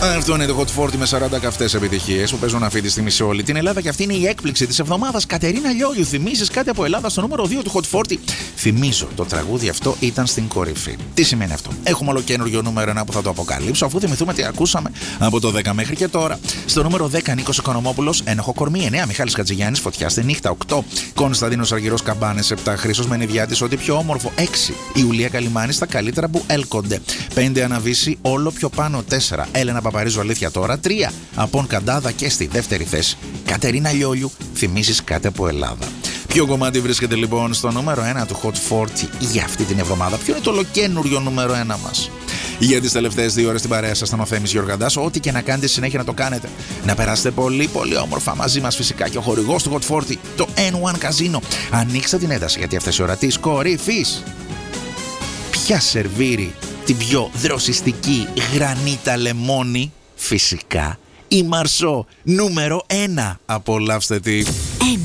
Αυτό είναι το Hot 40 με 40 καυτές επιτυχίες που παίζουν αυτή τη στιγμή σε όλη την Ελλάδα και αυτή είναι η έκπληξη της εβδομάδας. Κατερίνα Λιόλιου, θυμίζεις κάτι από Ελλάδα στο νούμερο 2 του Hot 40? Θυμίζω, το τραγούδι αυτό ήταν στην κορυφή. Τι σημαίνει αυτό? Έχουμε ολοκένουργιο νούμερο 1 που θα το αποκαλύψω, αφού θυμηθούμε τι ακούσαμε από το 10 μέχρι και τώρα. Στο νούμερο 10 Νίκος Οικονομόπουλος, Ένοχο κορμί. 9 Μιχάλης Χατζηγιάννης, Φωτιά στη νύχτα. 8 Κωνσταντίνος Αργυρός, Καμπάνες. 7 Χρήστος Μενιδιάτης, Ό,τι πιο όμορφο. 6 Ιουλία Καλιμάνη, Στα καλύτερα που έλκονται. 5 Αναβίση, Όλο πιο πάνω. 4 Έλενα Παπαρίζου, Αλήθεια τώρα. 3 Απόν Καντάδα και στη δεύτερη θέση Κατερίνα Λιόλιου, Θυμίζεις κάτι από Ελλάδα. Ποιο κομμάτι βρίσκεται λοιπόν στο νούμερο 1 του Hot 40 για αυτή την εβδομάδα? Ποιο είναι το ολοκένουργιο νούμερο 1 μας? Για τις τελευταίες 2 ώρες στην παρέα σας ήταν ο Θέμης Γιοργαντάς. Ό,τι και να κάνετε συνέχεια να το κάνετε. Να περάσετε πολύ πολύ όμορφα μαζί μας φυσικά. Και ο χορηγός του Hot 40, το N1 Casino. Ανοίξτε την ένταση γιατί αυτές οι ώρα της κορυφής. Ποια σερβίρει την πιο δροσιστική γρανίτα λεμόνι? Φυσικά η Μαρσό, νούμερο 1. Απολαύστε τη.